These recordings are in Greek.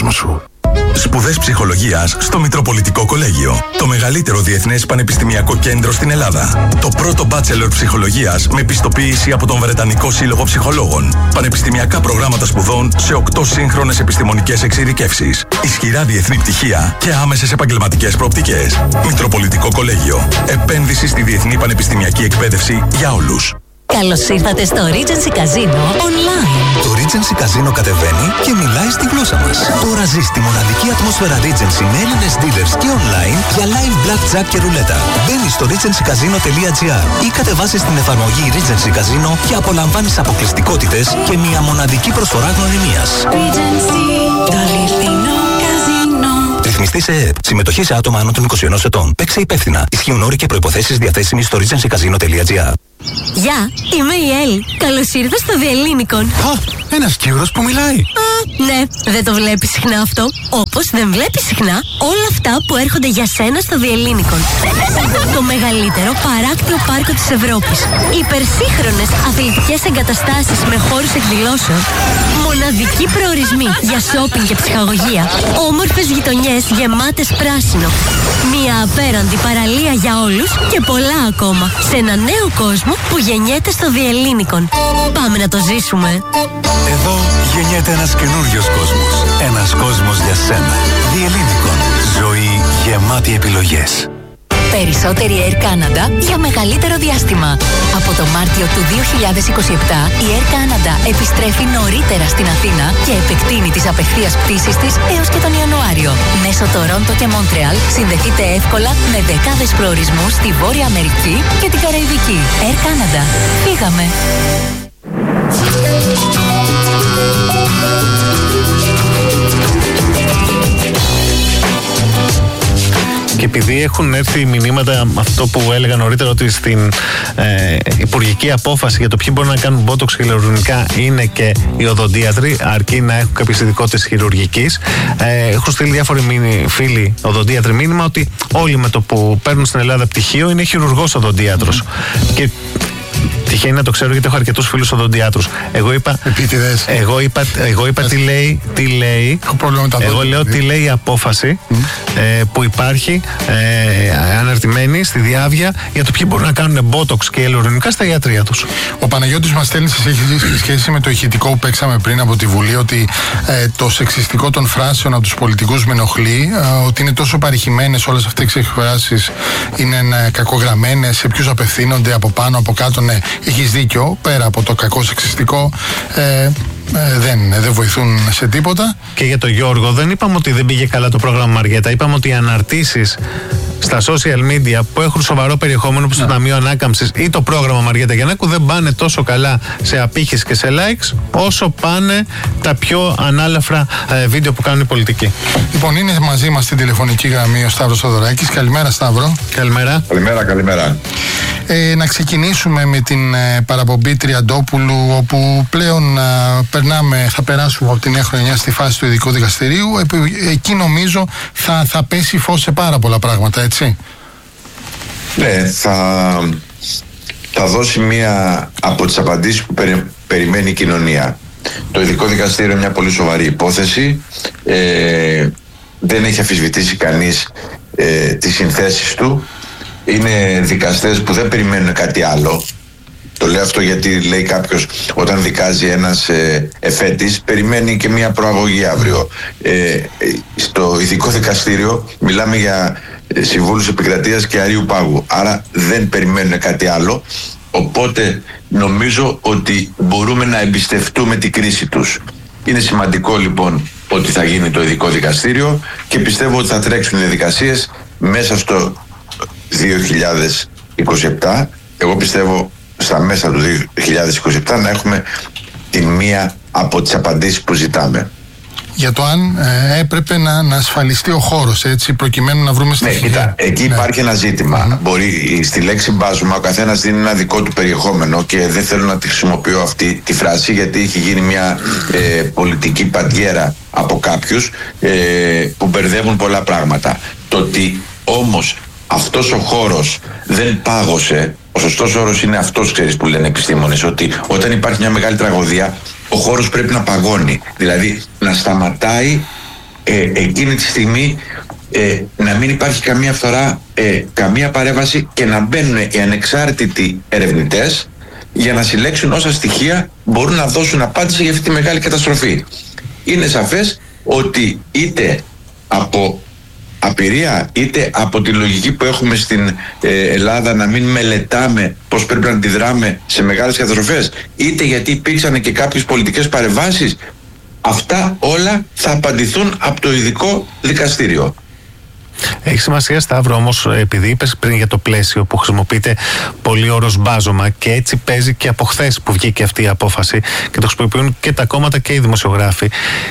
κόσμο σου. Σπουδές ψυχολογίας στο Μητροπολιτικό Κολέγιο. Το μεγαλύτερο διεθνές πανεπιστημιακό κέντρο στην Ελλάδα. Το πρώτο bachelor ψυχολογίας με πιστοποίηση από τον Βρετανικό Σύλλογο Ψυχολόγων. Πανεπιστημιακά προγράμματα σπουδών σε 8 σύγχρονες επιστημονικές εξειδικεύσεις. Ισχυρά διεθνή πτυχία και άμεσες επαγγελματικές προοπτικές. Μητροπολιτικό Κολέγιο. Επένδυση στη διεθνή πανεπιστημιακή εκπαίδευση για όλους. Καλώς ήρθατε στο Regency Casino Online. Το Regency Casino κατεβαίνει και μιλάει στη γλώσσα μας. Τώρα ζεις τη μοναδική ατμόσφαιρα Regency με Έλληνες dealers και online για live blackjack και ρουλέτα. Μπαίνεις στο regencycasino.gr ή κατεβάσεις την εφαρμογή Regency Casino και απολαμβάνεις αποκλειστικότητες και μια μοναδική προσφορά γνωριμίας. Regency, το αληθινό καζίνο. Ρυθμιστή σε ΕΕΠ. Συμμετοχή σε άτομα άνω των 21 ετών. Παίξε υπεύθυνα. Ισχύουν όροι και προϋποθέσεις διαθέσιμοι στο regencycasino.gr. Γεια, είμαι η Έλλη. Καλώς ήρθα στο Διελλήνικον. Α, ένας κύβρος που μιλάει. Ναι, δεν το βλέπεις συχνά αυτό. Όπως δεν βλέπεις συχνά όλα αυτά που έρχονται για σένα στο Διελλήνικον. Το μεγαλύτερο παράκτιο πάρκο της Ευρώπης. Υπερσύγχρονες αθλητικές εγκαταστάσεις με χώρους εκδηλώσεων. Μοναδικοί προορισμοί για σόπινγκ και ψυχαγωγία. Όμορφες γειτονιές γεμάτες πράσινο. Μια απέραντη παραλία για όλους και πολλά ακόμα. Σε ένα νέο κόσμο που γεννιέται στο Διελλήνικον. Πάμε να το ζήσουμε. Εδώ γεννιέται ένας καινούριος κόσμος. Ένας κόσμος για σένα. Διελλήνικον. Ζωή γεμάτη επιλογές. Περισσότερη Air Canada για μεγαλύτερο διάστημα. Από το Μάρτιο του 2027 η Air Canada επιστρέφει νωρίτερα στην Αθήνα και επεκτείνει τις απευθείας πτήσεις της έως και τον Ιανουάριο. Μέσω Τορόντο και Μόντρεαλ συνδεθείτε εύκολα με δεκάδες προορισμούς στη Βόρεια Αμερική και την Καραϊβική. Air Canada. Φύγαμε! Και επειδή έχουν έρθει μηνύματα, αυτό που έλεγα νωρίτερα, ότι στην υπουργική απόφαση για το ποιοι μπορούν να κάνουν μπότοξ χιλιορρονικά είναι και οι οδοντίατροι, αρκεί να έχουν κάποιες ειδικότητες χειρουργικής. Έχουν στείλει διάφοροι φίλοι οδοντίατροι μήνυμα ότι όλοι με το που παίρνουν στην Ελλάδα πτυχίο είναι χειρουργός οδοντίατρος. Και τυχαίνει να το ξέρω γιατί έχω αρκετούς φίλους οδοντιάτρους. Εγώ είπα τι λέει. Εγώ λέω τι λέει η απόφαση που υπάρχει αναρτημένη στη διάβια για το ποιοι μπορούν να κάνουν μπότοξ και ελαιορρονικά στα ιατρεία τους. Ο Παναγιώτης μας στέλνει σε σχέση με το ηχητικό που παίξαμε πριν από τη Βουλή ότι το σεξιστικό των φράσεων από τους πολιτικούς με ενοχλεί, ότι είναι τόσο παρηχημένες όλες αυτές τις εκφράσεις, είναι κακογραμμένες, σε ποιους απευθύνονται, από πάνω, από κάτω. Ναι, έχεις δίκιο, πέρα από το κακό σεξιστικό δεν βοηθούν σε τίποτα. Και για τον Γιώργο δεν είπαμε ότι δεν πήγε καλά το πρόγραμμα Μαριέτα, είπαμε ότι οι αναρτήσεις στα social media που έχουν σοβαρό περιεχόμενο όπως το Ταμείο Ανάκαμψης ή το πρόγραμμα Μαριέτα Γιαννάκου δεν πάνε τόσο καλά σε απήχηση και σε likes όσο πάνε τα πιο ανάλαφρα βίντεο που κάνουν οι πολιτικοί. Λοιπόν, είναι μαζί μας στην τηλεφωνική γραμμή ο Σταύρος Θοδωράκης. Καλημέρα, Σταύρο. Καλημέρα. Καλημέρα. Να ξεκινήσουμε με την παραπομπή Τριαντόπουλου, όπου πλέον θα περάσουμε από τη νέα χρονιά στη φάση του ειδικού δικαστηρίου. Εκεί νομίζω θα πέσει φως σε πάρα πολλά πράγματα, έτσι. Ναι, θα δώσει μία από τις απαντήσεις που περιμένει η κοινωνία. Το ειδικό δικαστήριο είναι μια πολύ σοβαρή υπόθεση. Δεν έχει αμφισβητήσει κανείς τις συνθέσεις του. Είναι δικαστές που δεν περιμένουν κάτι άλλο. Το λέω αυτό γιατί λέει κάποιος, όταν δικάζει ένας εφέτης, περιμένει και μια προαγωγή αύριο. Στο ειδικό δικαστήριο μιλάμε για συμβούλους επικρατείας και αρείου πάγου. Άρα δεν περιμένουν κάτι άλλο. Οπότε νομίζω ότι μπορούμε να εμπιστευτούμε την κρίση τους. Είναι σημαντικό λοιπόν ότι θα γίνει το ειδικό δικαστήριο και πιστεύω ότι θα τρέξουν οι διαδικασίες μέσα στο 2027. Εγώ πιστεύω στα μέσα του 2027 να έχουμε τη μία από τις απαντήσεις που ζητάμε. Για το αν έπρεπε να ασφαλιστεί ο χώρος, έτσι, προκειμένου να βρούμε στοιχεία. Ναι, κοίτα, εκεί υπάρχει ένα ζήτημα. Μπορεί στη λέξη μπάζουμα ο καθένας δίνει ένα δικό του περιεχόμενο και δεν θέλω να τη χρησιμοποιώ αυτή τη φράση γιατί έχει γίνει μια πολιτική παντιέρα από κάποιους που μπερδεύουν πολλά πράγματα. Το ότι όμως αυτός ο χώρος δεν πάγωσε, ο σωστός όρος είναι αυτός, ξέρεις, που λένε επιστήμονες, ότι όταν υπάρχει μια μεγάλη τραγωδία ο χώρος πρέπει να παγώνει, δηλαδή να σταματάει εκείνη τη στιγμή να μην υπάρχει καμία φθορά, καμία παρέμβαση και να μπαίνουν οι ανεξάρτητοι ερευνητές για να συλλέξουν όσα στοιχεία μπορούν να δώσουν απάντηση για αυτή τη μεγάλη καταστροφή. Είναι σαφές ότι είτε από απειρία είτε από τη λογική που έχουμε στην Ελλάδα να μην μελετάμε πώς πρέπει να αντιδράμε σε μεγάλες καταστροφές, είτε γιατί υπήρξαν και κάποιες πολιτικές παρεμβάσεις, αυτά όλα θα απαντηθούν από το ειδικό δικαστήριο. Έχει σημασία, Σταύρο, όμως, επειδή είπες πριν για το πλαίσιο που χρησιμοποιείται πολύ όρος μπάζωμα και έτσι παίζει και από χθες που βγήκε αυτή η απόφαση και το χρησιμοποιούν και τα κόμματα και οι δημοσιογράφοι,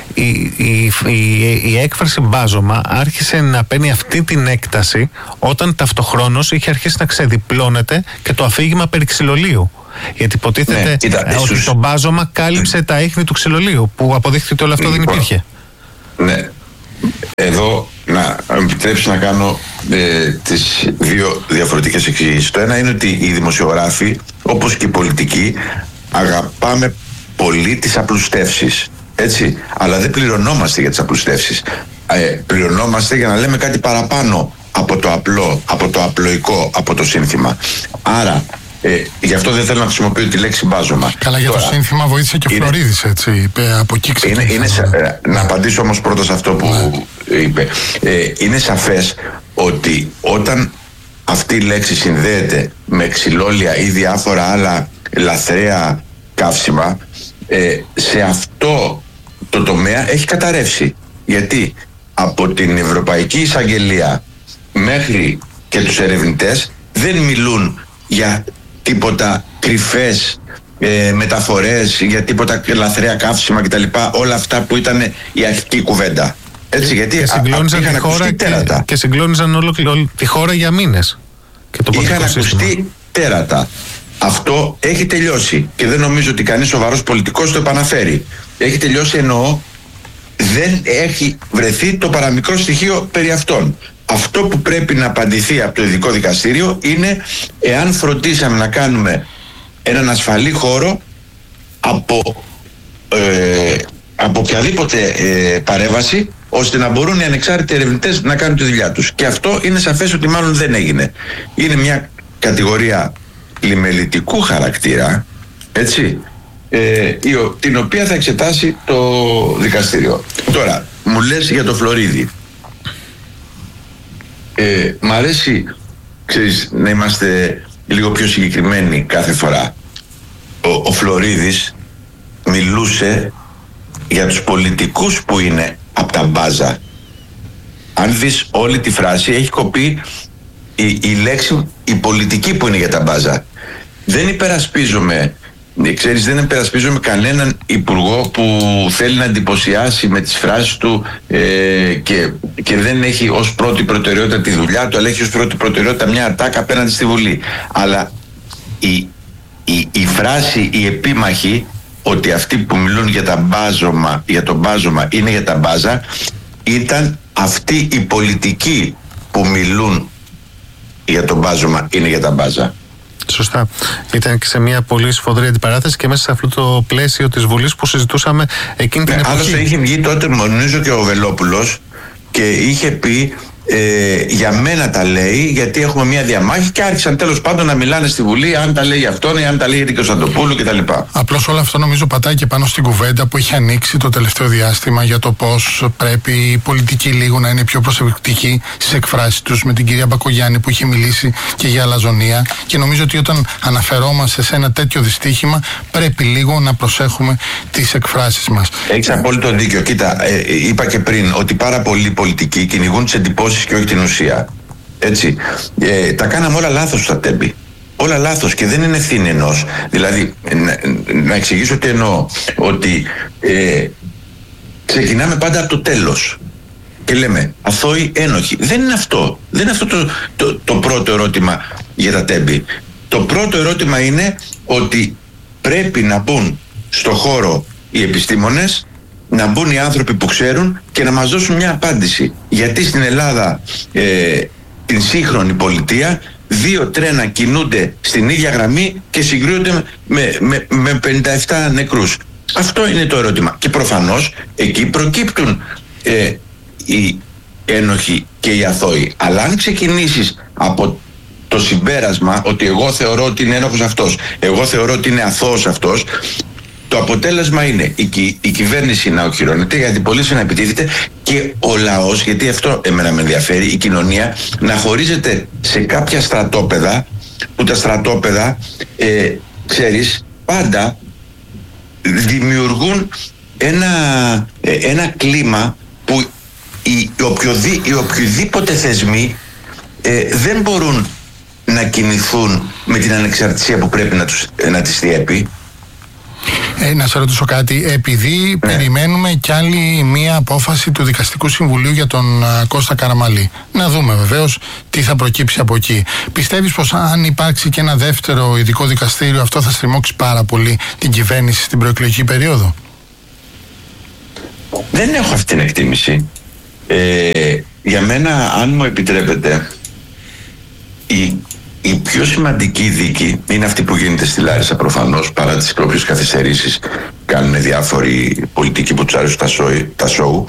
η έκφραση μπάζωμα άρχισε να παίρνει αυτή την έκταση όταν ταυτοχρόνως είχε αρχίσει να ξεδιπλώνεται και το αφήγημα περί ξυλολίου. Γιατί υποτίθεται ότι το μπάζωμα κάλυψε τα ίχνη του ξυλολίου, που αποδείχθηκε ότι όλο αυτό δεν υπήρχε. Ναι. Εδώ να επιτρέψει να κάνω τις δύο διαφορετικές εξηγήσεις. Το ένα είναι ότι οι δημοσιογράφοι, όπως και οι πολιτικοί, αγαπάμε πολύ τις απλουστεύσεις, έτσι, αλλά δεν πληρωνόμαστε για τις απλουστεύσεις. Πληρωνόμαστε για να λέμε κάτι παραπάνω από το απλό, από το απλοϊκό, από το σύνθημα. Άρα γι' αυτό δεν θέλω να χρησιμοποιώ τη λέξη μπάζωμα. Καλά, για το σύνθημα βοήθησε και ο Φλωρίδης, έτσι. Από εκεί να απαντήσω όμως πρώτα σε αυτό που είπε. Είναι σαφές ότι όταν αυτή η λέξη συνδέεται με ξυλόλια ή διάφορα άλλα λαθρέα καύσιμα, σε αυτό το τομέα έχει καταρρεύσει. Γιατί από την Ευρωπαϊκή Εισαγγελία μέχρι και τους ερευνητές δεν μιλούν για τίποτα κρυφές μεταφορές, για τίποτα λαθρέα καύσιμα κτλ. Όλα αυτά που ήταν η αρχική κουβέντα. Έτσι, γιατί και συγκλώνιζαν όλη τη χώρα για μήνες. Είχαν ακουστεί τέρατα. Αυτό έχει τελειώσει και δεν νομίζω ότι κανείς σοβαρός πολιτικός το επαναφέρει. Έχει τελειώσει, εννοώ, δεν έχει βρεθεί το παραμικρό στοιχείο περί αυτών. Αυτό που πρέπει να απαντηθεί από το ειδικό δικαστήριο είναι εάν φροντίσαμε να κάνουμε έναν ασφαλή χώρο από οποιαδήποτε παρέμβαση, ώστε να μπορούν οι ανεξάρτητοι ερευνητές να κάνουν τη δουλειά τους. Και αυτό είναι σαφές ότι μάλλον δεν έγινε. Είναι μια κατηγορία λιμελιτικού χαρακτήρα, έτσι, την οποία θα εξετάσει το δικαστήριο. Τώρα, μου λες για το Φλωρίδη. Μ' αρέσει, ξέρεις, να είμαστε λίγο πιο συγκεκριμένοι κάθε φορά. Ο Φλωρίδης μιλούσε για τους πολιτικούς που είναι από τα μπάζα. Αν δεις όλη τη φράση, έχει κοπεί η λέξη η πολιτική που είναι για τα μπάζα. Δεν υπερασπίζομαι, ξέρεις, δεν υπερασπίζομαι κανέναν υπουργό που θέλει να εντυπωσιάσει με τις φράσεις του και δεν έχει ως πρώτη προτεραιότητα τη δουλειά του, αλλά έχει ως πρώτη προτεραιότητα μια ατάκα απέναντι στη Βουλή. Αλλά η φράση, η επίμαχη, ότι αυτοί που μιλούν για το μπάζωμα είναι για τα μπάζα, ήταν αυτοί οι πολιτικοί που μιλούν για το μπάζωμα είναι για τα μπάζα. Σωστά. Ήταν και σε μια πολύ σφοδρή αντιπαράθεση και μέσα σε αυτό το πλαίσιο της Βουλής που συζητούσαμε εκείνη την εποχή. Άλλωστε είχε βγει τότε, νομίζω, και ο Βελόπουλος και είχε πει για μένα τα λέει, γιατί έχουμε μια διαμάχη, και άρχισαν τέλος πάντων να μιλάνε στη Βουλή αν τα λέει για αυτόν ή αν τα λέει για την Κωνσταντοπούλου κτλ. Απλώς όλο αυτό νομίζω πατάει και πάνω στην κουβέντα που έχει ανοίξει το τελευταίο διάστημα για το πώς πρέπει οι πολιτικοί λίγο να είναι πιο προσεκτικοί στις εκφράσεις τους, με την κυρία Μπακογιάννη που είχε μιλήσει και για αλαζονία, και νομίζω ότι όταν αναφερόμαστε σε ένα τέτοιο δυστύχημα πρέπει λίγο να προσέχουμε τις εκφράσεις μας. Έχεις απόλυτο δίκιο. Κοίτα, είπα και πριν ότι πάρα πολλοί πολιτικοί κυνηγούν τις εντυπώσεις και όχι την ουσία. Έτσι. Τα κάναμε όλα λάθος στα Τέμπη. Όλα λάθος και δεν είναι ευθύνη ενός. Δηλαδή, να εξηγήσω τι εννοώ. Ότι ξεκινάμε πάντα από το τέλος και λέμε αθώοι ένοχοι. Δεν είναι αυτό. Δεν είναι αυτό το πρώτο ερώτημα για τα Τέμπη. Το πρώτο ερώτημα είναι ότι πρέπει να μπουν στο χώρο οι επιστήμονες, να μπουν οι άνθρωποι που ξέρουν και να μας δώσουν μια απάντηση. Γιατί στην Ελλάδα, την σύγχρονη πολιτεία, 2 τρένα κινούνται στην ίδια γραμμή και συγκρούονται με 57 νεκρούς. Αυτό είναι το ερώτημα. Και προφανώς εκεί προκύπτουν οι ένοχοι και οι αθώοι. Αλλά αν ξεκινήσεις από το συμπέρασμα ότι εγώ θεωρώ ότι είναι ένοχος αυτός, εγώ θεωρώ ότι είναι αθώος αυτός, το αποτέλεσμα είναι η κυβέρνηση να οχυρώνεται, γιατί πολίτη να επιτίθεται και ο λαός, γιατί αυτό εμένα με ενδιαφέρει, η κοινωνία να χωρίζεται σε κάποια στρατόπεδα, που τα στρατόπεδα, ξέρεις, πάντα δημιουργούν ένα κλίμα που οι οποιοδήποτε θεσμοί δεν μπορούν να κινηθούν με την ανεξαρτησία που πρέπει να τις διέπει. Να σε ρωτήσω κάτι, επειδή περιμένουμε κι άλλη μία απόφαση του Δικαστικού Συμβουλίου για τον Κώστα Καραμανλή. Να δούμε βεβαίως τι θα προκύψει από εκεί. Πιστεύεις πως αν υπάρξει και ένα δεύτερο ειδικό δικαστήριο, αυτό θα στριμώξει πάρα πολύ την κυβέρνηση στην προεκλογική περίοδο? Δεν έχω αυτή την εκτίμηση. Για μένα, αν μου επιτρέπετε, η πιο σημαντική δίκη είναι αυτή που γίνεται στη Λάρισα, προφανώς, παρά τις própriες καθυστερήσεις κάνουν διάφοροι πολιτικοί που τους αρέσουν τα σόου.